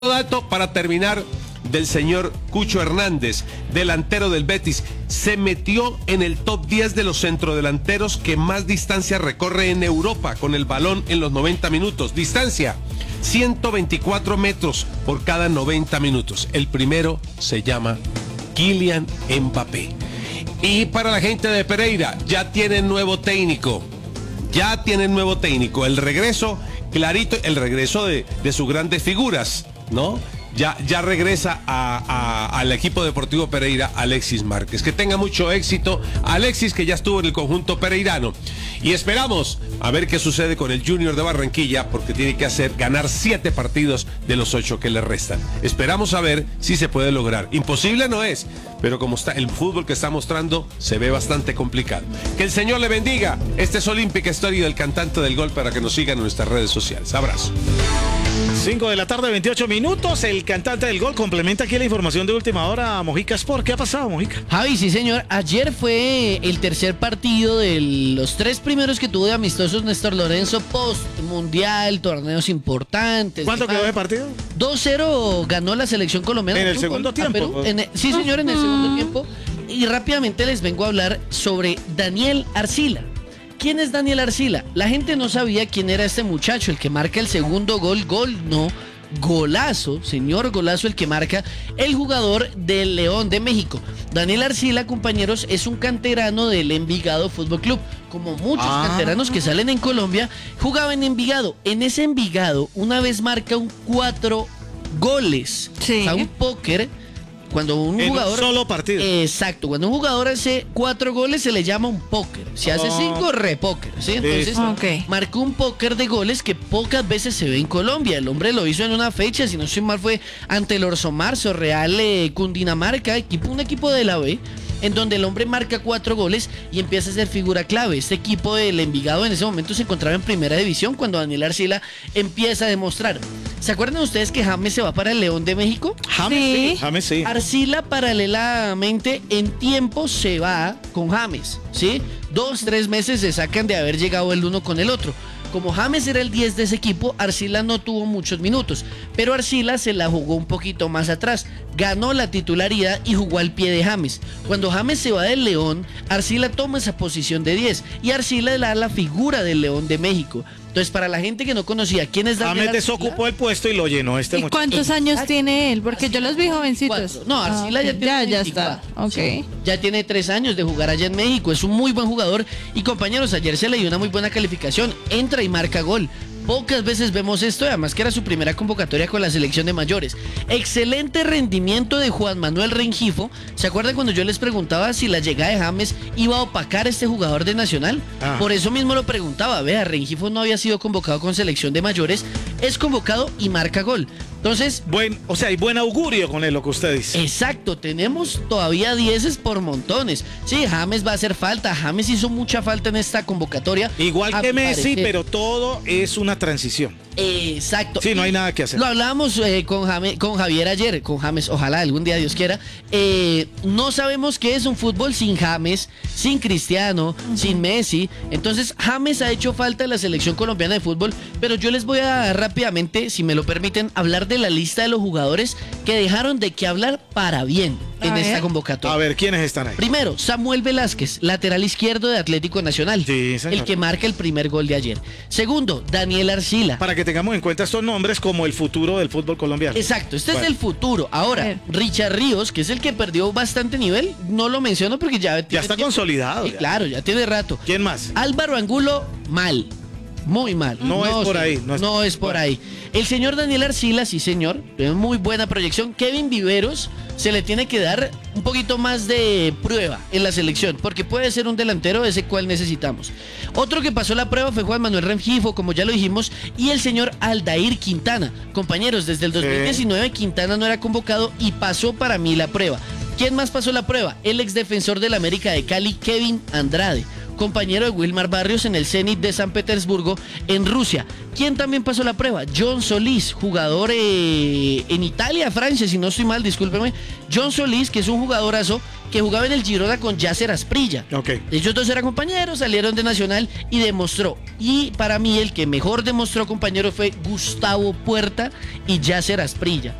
dato para terminar del señor Cucho Hernández, delantero del Betis, se metió en el top 10 de los centrodelanteros que más distancia recorre en Europa con el balón en los 90 minutos. Distancia, 124 metros por cada 90 minutos. El primero se llama Kylian Mbappé. Y para la gente de Pereira, ya tienen nuevo técnico. El regreso, clarito, el regreso de sus grandes figuras, ¿no? Ya regresa al equipo deportivo Pereira Alexis Márquez. Que tenga mucho éxito Alexis, que ya estuvo en el conjunto pereirano. Y esperamos a ver qué sucede con el Junior de Barranquilla, porque tiene que ganar 7 partidos de los 8 que le restan. Esperamos a ver si se puede lograr. Imposible no es, pero como está el fútbol que está mostrando, se ve bastante complicado. Que el Señor le bendiga. Este es Olímpica Estéreo del cantante del gol, para que nos sigan en nuestras redes sociales. Abrazo. 5 de la tarde, 28 minutos. El cantante del gol complementa aquí la información de última hora. Mojica Sport. ¿Qué ha pasado, Mojica? Javi, sí señor. Ayer fue el tercer partido de los 3 primeros que tuvo de amistosos Néstor Lorenzo post mundial, torneos importantes. ¿Cuánto quedó de partido? 2-0 ganó la selección colombiana. ¿En el segundo tiempo? Sí señor, en el segundo tiempo. Y rápidamente les vengo a hablar sobre Daniel Arcila. ¿Quién es Daniel Arcila? La gente no sabía quién era este muchacho, el que marca el segundo golazo, señor golazo, el que marca el jugador del León de México. Daniel Arcila, compañeros, es un canterano del Envigado Fútbol Club. Como muchos canteranos que salen en Colombia, jugaba en Envigado. En ese Envigado, una vez marca 4 goles. Sí. O sea, un póker. Cuando un jugador. Un solo partido. Exacto. Cuando un jugador hace 4 goles se le llama un póker. Si hace 5, repóker. ¿Sí? Entonces, marcó un póker de goles que pocas veces se ve en Colombia. El hombre lo hizo en una fecha, si no estoy mal, fue ante el Orso Marzo, Real Cundinamarca, un equipo de la B, en donde el hombre marca 4 goles y empieza a ser figura clave. Este equipo del Envigado en ese momento se encontraba en primera división cuando Daniel Arcila empieza a demostrar. ¿Se acuerdan ustedes que James se va para el León de México? James sí. Arcila paralelamente en tiempo se va con James, ¿sí? 2-3 meses se sacan de haber llegado el uno con el otro. Como James era el 10 de ese equipo, Arcila no tuvo muchos minutos, pero Arcila se la jugó un poquito más atrás, ganó la titularidad y jugó al pie de James. Cuando James se va del León, Arcila toma esa posición de 10 y Arcila le da la figura del León de México. Entonces, para la gente que no conocía quién es Daniel James desocupó el puesto y lo llenó este muchacho. ¿Cuántos años tiene él? Porque yo los vi jovencitos. 4. No, Arcila ya tiene 24. está. Ok. Sí, ya tiene 3 años de jugar allá en México. Es un muy buen jugador. Y compañeros, ayer se le dio una muy buena calificación. Entra y marca gol. Pocas veces vemos esto, además que era su primera convocatoria con la selección de mayores. Excelente rendimiento de Juan Manuel Rengifo. ¿Se acuerdan cuando yo les preguntaba si la llegada de James iba a opacar a este jugador de Nacional? Por eso mismo lo preguntaba. Vea, Rengifo no había sido convocado con selección de mayores, es convocado y marca gol. Entonces, hay buen augurio con él, lo que usted dice. Exacto, tenemos todavía 10 por montones. Sí, James va a hacer falta. James hizo mucha falta en esta convocatoria. Igual que Messi, pero todo es una transición. Exacto. Sí, no hay nada que hacer. Lo hablábamos con Javier ayer, con James, ojalá algún día Dios quiera. No sabemos qué es un fútbol sin James, sin Cristiano, sin Messi. Entonces, James ha hecho falta en la selección colombiana de fútbol, pero yo les voy a dar rápidamente, si me lo permiten, hablar de la lista de los jugadores que dejaron de qué hablar para bien en esta convocatoria. A ver, ¿quiénes están ahí? Primero, Samuel Velázquez, lateral izquierdo de Atlético Nacional, sí, el que marca el primer gol de ayer. Segundo, Daniel Arcila. Para que tengamos en cuenta estos nombres como el futuro del fútbol colombiano. Exacto, es el futuro. Ahora, Richard Ríos, que es el que perdió bastante nivel, no lo menciono porque ya está consolidado. Sí, claro, ya tiene rato. ¿Quién más? Álvaro Angulo, mal. Muy mal. No es por ahí. No es por ahí. El señor Daniel Arcila, sí señor, tiene muy buena proyección. Kevin Viveros se le tiene que dar un poquito más de prueba en la selección, porque puede ser un delantero ese cual necesitamos. Otro que pasó la prueba fue Juan Manuel Rengifo, como ya lo dijimos, y el señor Aldair Quintana. Compañeros, desde el 2019 Quintana no era convocado y pasó para mí la prueba. ¿Quién más pasó la prueba? El ex defensor del América de Cali, Kevin Andrade, compañero de Wilmar Barrios en el Zenit de San Petersburgo en Rusia. ¿Quién también pasó la prueba? John Solís, jugador en Italia, Francia, si no estoy mal, discúlpeme. John Solís, que es un jugadorazo que jugaba en el Girona con Yasser Asprilla. Ok. Ellos dos eran compañeros, salieron de Nacional y demostró. Y para mí el que mejor demostró, compañero, fue Gustavo Puerta y Yasser Asprilla.